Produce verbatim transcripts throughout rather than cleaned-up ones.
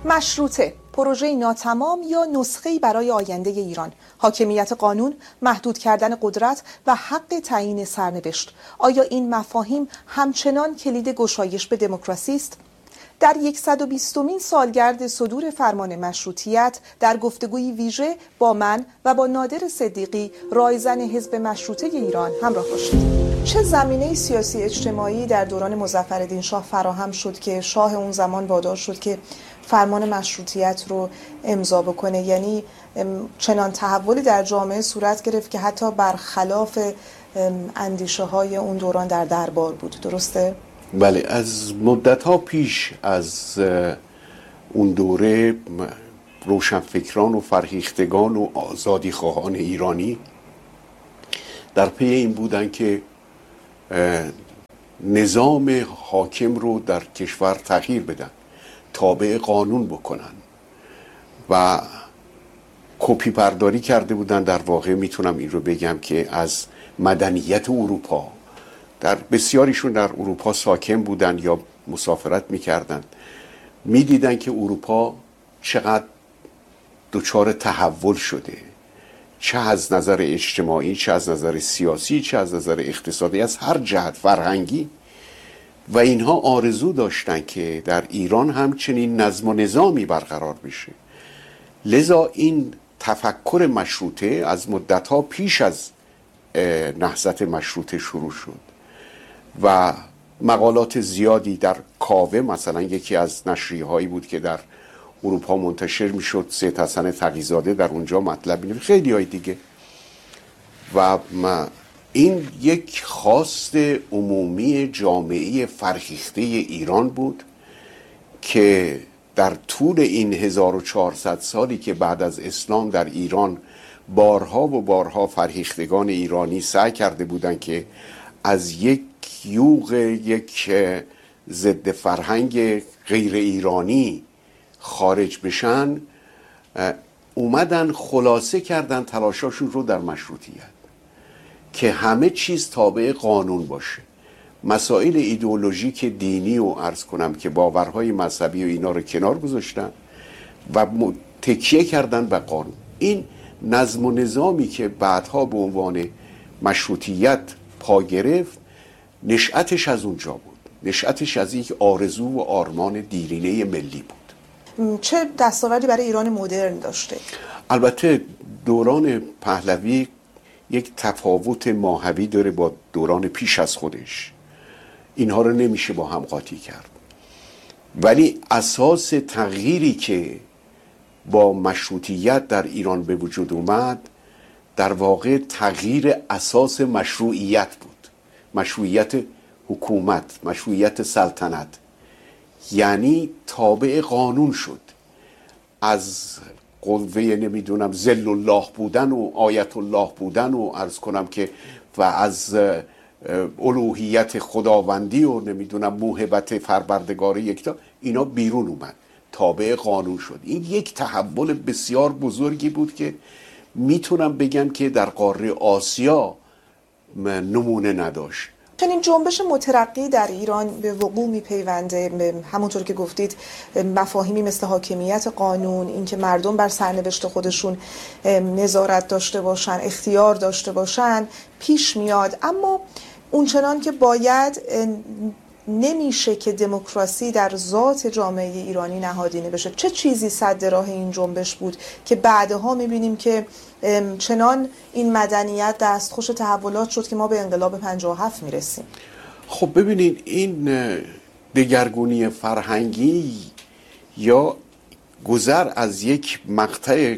مشروطه، پروژه ناتمام یا نسخه‌ای برای آینده ایران، حاکمیت قانون، محدود کردن قدرت و حق تعیین سرنوشت. آیا این مفاهیم همچنان کلید گشایش به دموکراسی است؟ در صد و بیستمین سالگرد صدور فرمان مشروطیت در گفتگوی ویژه با من و با نادر صدیقی، رایزن حزب مشروطه ایران همراه باشید. چه زمینه سیاسی اجتماعی در دوران مظفرالدین شاه فراهم شد که شاه اون زمان وادار شد که فرمان مشروطیت رو امضا بکنه؟ یعنی چنان تحولی در جامعه صورت گرفت که حتی برخلاف اندیشه های اون دوران در دربار بود. درسته؟ بله، از مدت‌ها پیش از اون دوره روشنفکران و فرهیختگان و آزادیخواهان ایرانی در پی این بودن که نظام حاکم رو در کشور تغییر بدن، تابع قانون بکنن و کپی برداری کرده بودن. در واقع میتونم این رو بگم که از مدنیت اروپا، در بسیاریشون در اروپا ساکن بودن یا مسافرت میکردن، میدیدن که اروپا چقدر دچار تحول شده، چه از نظر اجتماعی، چه از نظر سیاسی، چه از نظر اقتصادی، از هر جهت فرهنگی، و اینها آرزو داشتن که در ایران همچنین نظم و نظامی برقرار بشه. لذا این تفکر مشروطه از مدتها پیش از نهضت مشروطه شروع شد و مقالات زیادی در کاوه مثلا یکی از نشریه هایی بود که در اروپا منتشر میشد، سید حسن تقی‌زاده در اونجا مطلب می‌نوشت، خیلی های دیگه. و این یک خواست عمومی جامعه فرهیخته ایران بود که در طول این هزار و چهارصد سالی که بعد از اسلام در ایران بارها و بارها فرهیختگان ایرانی سعی کرده بودند که از یک یوغ یک ضد فرهنگ غیر ایرانی خارج بشن، اومدن خلاصه کردن تلاشاشون رو در مشروطیت که همه چیز تابع قانون باشه. مسائل ایدئولوژیک دینی و عرض کنم که باورهای مذهبی و اینا رو کنار گذاشتن و تکیه کردن به قانون. این نظم و نظامی که بعدها به عنوان مشروطیت پا گرفت، نشأتش از اونجا بود، نشأتش از یک آرزو و آرمان دیرینه ملی بود. چه دستاوردی برای ایران مدرن داشته؟ البته دوران پهلوی یک تفاوت ماهوی داره با دوران پیش از خودش، اینها رو نمیشه با هم قاطی کرد، ولی اساس تغییری که با مشروطیت در ایران به وجود اومد در واقع تغییر اساس مشروعیت بود، مشروعیت حکومت، مشروعیت سلطنت، یعنی تابع قانون شد. از قوه نمیدونم ذل الله بودن و آیت الله بودن و عرض کنم که و از الوهیت خداوندی و نمیدونم موهبت فربردگار یکتا، اینا بیرون اومد، تابع قانون شد. این یک تحول بسیار بزرگی بود که میتونم بگم که در قاره آسیا نمونه نداشت. چنین جنبش مترقی در ایران به وقوع میپیونده، همونطور که گفتید مفاهیمی مثل حاکمیت قانون، اینکه مردم بر سرنوشت خودشون نظارت داشته باشن، اختیار داشته باشن، پیش میاد. اما اونچنان که باید نمیشه که دموکراسی در ذات جامعه ایرانی نهادینه بشه. چه چیزی سد راه این جنبش بود که بعدها میبینیم که چنان این مدنیت دستخوش تحولات شد که ما به انقلاب پنجاه و هفت میرسیم؟ خب ببینید، این دگرگونی فرهنگی یا گذر از یک مقطع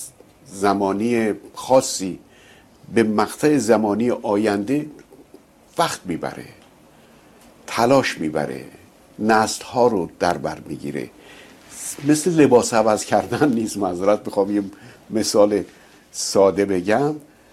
زمانی خاصی به مقطع زمانی آینده وقت میبره، تلاش میبره، نسل ها رو در بر میگیره. مثل لباس عوض کردن نیست. معذرت بخوام یه مثال ساده بگم،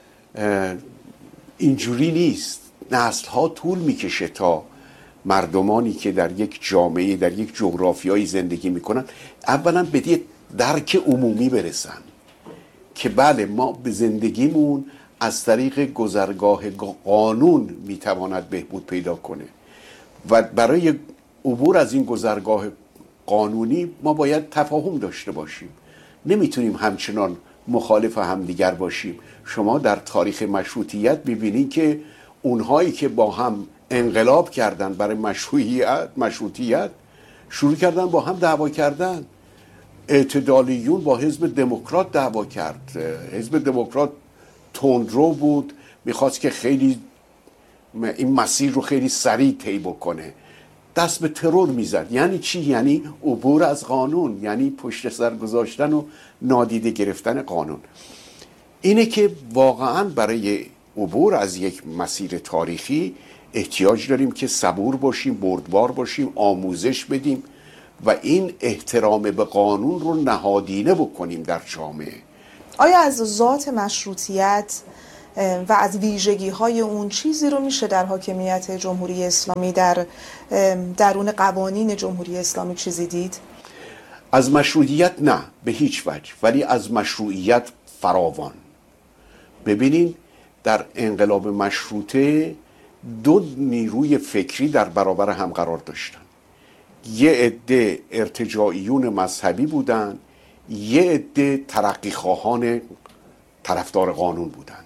اینجوری نیست. نسل ها طول میکشه تا مردمانی که در یک جامعه، در یک جغرافیایی زندگی میکنن، اولا به یک درک عمومی برسن که بله، ما به زندگیمون از طریق گذرگاه قانون میتواند بهبود پیدا کنه و برای عبور از این گذرگاه قانونی ما باید تفاهم داشته باشیم، نمیتونیم همچنان مخالف همدیگر باشیم. شما در تاریخ مشروطیت ببینید که اونهایی که با هم انقلاب کردن برای مشروعیت مشروطیت شروع کردن با هم دعوا کردن. اعتدالیون با حزب دموکرات دعوا کرد. حزب دموکرات تندرو بود، میخواست که خیلی این مسیر رو خیلی سریع طی بکنه، دست به ترور میزد. یعنی چی؟ یعنی عبور از قانون، یعنی پشت سر گذاشتن و نادیده گرفتن قانون. اینه که واقعا برای عبور از یک مسیر تاریخی احتیاج داریم که صبور باشیم، بردبار باشیم، آموزش بدیم و این احترام به قانون رو نهادینه بکنیم در جامعه. آیا از ذات مشروطیت و از ویژگی های اون چیزی رو میشه در حاکمیت جمهوری اسلامی، در درون قوانین جمهوری اسلامی چیزی دید؟ از مشروعیت نه به هیچ وجه، ولی از مشروعیت فراوان. ببینین در انقلاب مشروطه دو نیروی فکری در برابر هم قرار داشتن. یه عده ارتجاعیون مذهبی بودن، یه عده ترقیخواهان طرفدار قانون بودن،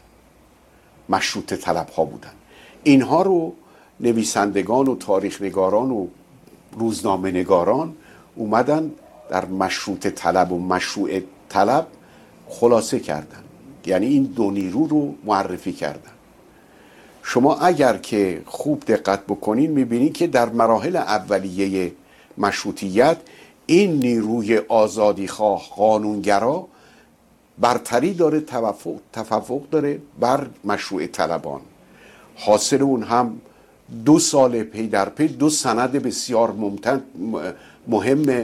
مشروطه طلب ها بودن. اینها رو نویسندگان و تاریخ نگاران و روزنامه نگاران اومدن در مشروطه طلب و مشروع طلب خلاصه کردن، یعنی این دو نیرو رو معرفی کردن. شما اگر که خوب دقت بکنین میبینید که در مراحل اولیه مشروطیت این نیروی آزادیخواه قانونگرا برتری داره، تفوق, تفوق داره بر مشروع طلبان. حاصل اون هم دو سال پی در پی دو سند بسیار ممتد مهم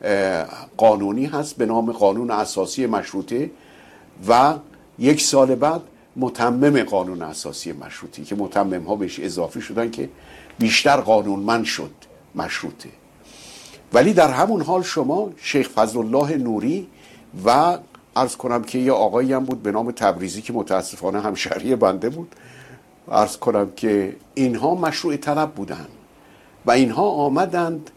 قانونی هست به نام قانون اساسی مشروطه و یک سال بعد متمم قانون اساسی مشروطه که متمم ها بهش اضافه شدن که بیشتر قانونمند شد مشروطه. ولی در همون حال شما شیخ فضل الله نوری و عرض کنم که یه آقایی هم بود به نام تبریزی که متاسفانه همشهری بنده بود، عرض کنم که اینها مشروع طلب بودن و اینها آمدند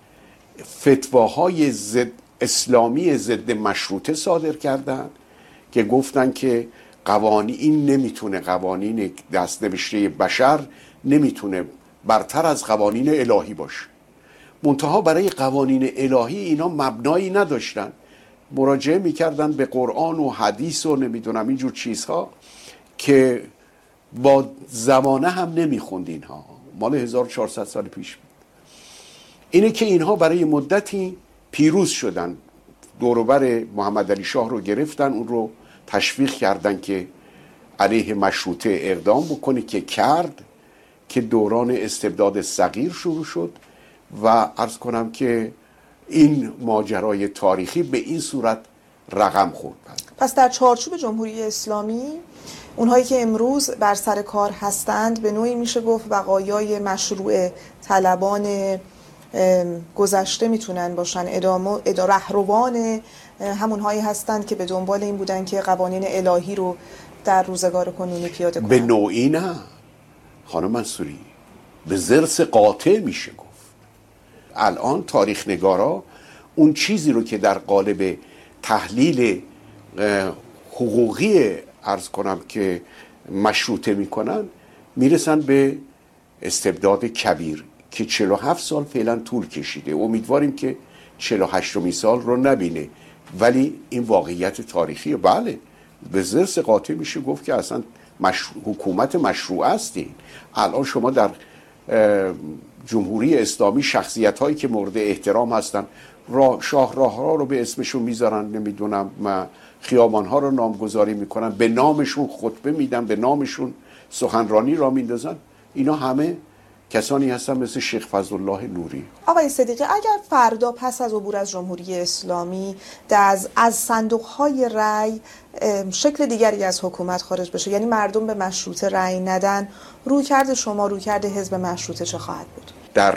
فتواهای ضد اسلامی ضد مشروطه صادر کردند که گفتن که قوانین این نمیتونه، قوانین دست نوشته بشر نمیتونه برتر از قوانین الهی باشه. منتها برای قوانین الهی اینا مبنایی نداشتن، مراجعه میکردن به قرآن و حدیث و نمیدونم اینجور چیزها که با زمانه هم نمیخوند. اینها مال هزار و چهارصد سال پیش بود. اینه که اینها برای مدتی پیروز شدن، دوروبر محمد علی شاه رو گرفتن، اون رو تشویق کردن که علیه مشروطه اقدام بکنه که کرد، که دوران استبداد صغیر شروع شد و عرض کنم که این ماجرای تاریخی به این صورت رقم خورد. پس در چارچوب جمهوری اسلامی اونهایی که امروز بر سر کار هستند به نوعی میشه گفت بقایای مشروع طلبان گذشته میتونن باشن، ادامه رهروان همونهایی هستند که به دنبال این بودن که قوانین الهی رو در روزگار کنونی پیاده کنن. به نوعی نه خانم منصوری، به ضرس قاطع میشه گفت. الان تاریخ نگارا اون چیزی رو که در قالب تحلیل حقوقی عرض کنم که مشروطه میکنن، میرسن به استبداد کبیر که چهل و هفت سال فعلا طول کشیده. امیدواریم که چهل و هشتمین سال رو نبینه، ولی این واقعیت تاریخیه. بله به ضرس قاطع میشه گفت که اصلا مشروع، حکومت مشروع است. الان شما در جمهوری اسلامی شخصیت هایی که مورد احترام هستن، راه شاه راه ها رو به اسمشون میذارن، نمیدونم خیابان ها رو نامگذاری میکنن، به نامشون خطبه میدن، به نامشون سخنرانی را میندازن. اینا همه کسانی هستن مثل شیخ فضل الله نوری. آقای صدیقی، اگر فردا پس از عبور از جمهوری اسلامی از از صندوق های رأی شکل دیگری از حکومت خارج بشه، یعنی مردم به مشروطه رأی ندن، رویکرد شما، رویکرد حزب مشروطه چه خواهد بود؟ در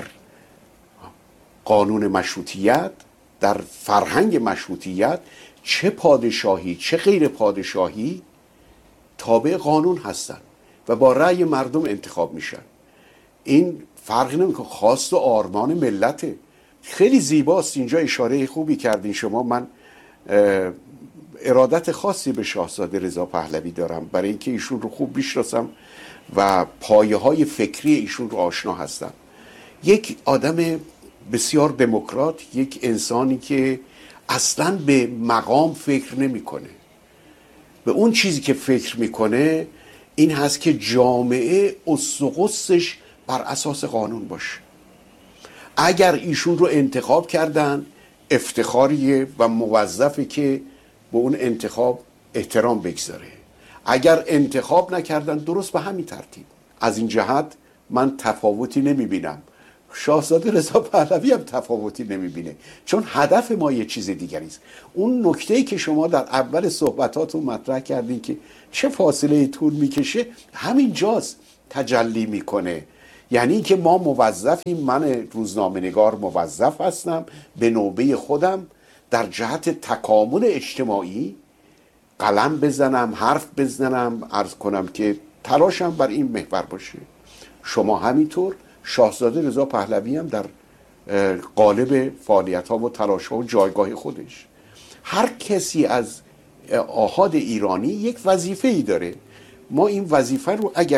قانون مشروطیت، در فرهنگ مشروطیت، چه پادشاهی چه غیر پادشاهی تابع قانون هستن و با رأی مردم انتخاب میشن. این فرق نمیکنه، خواست و آرمان ملته. خیلی زیباست اینجا، اشاره خوبی کردین شما. من ارادت خاصی به شاهزاده رضا پهلوی دارم برای اینکه ایشون رو خوب میشناسم و پایه های فکری ایشون رو آشنا هستم. یک آدم بسیار دموکرات، یک انسانی که اصلاً به مقام فکر نمیکنه. به اون چیزی که فکر میکنه این هست که جامعه اسقسش بر اساس قانون باشه. اگر ایشون رو انتخاب کردن افتخاریه و موظفه که به اون انتخاب احترام بگذاره. اگر انتخاب نکردن درست به همین ترتیب. از این جهت من تفاوتی نمیبینم. شاهزاده رضا پهلوی هم تفاوتی نمیبینه، چون هدف ما یه چیز دیگری است. اون نکته‌ای که شما در اول صحبتاتون مطرح کردین که چه فاصله طول میکشه، همین جاست تجلی میکنه. یعنی که ما موظفیم، من روزنامه‌نگار موظف هستم به نوبه خودم در جهت تکامل اجتماعی قلم بزنم، حرف بزنم، عرض کنم که تلاشم بر این محور باشه. شما همینطور. شاهزاده رضا پهلوی هم در قالب فعالیت‌ها و تلاش‌ها و جایگاه خودش. هر کسی از آحاد ایرانی یک وظیفه‌ای داره. ما این وظیفه رو اگر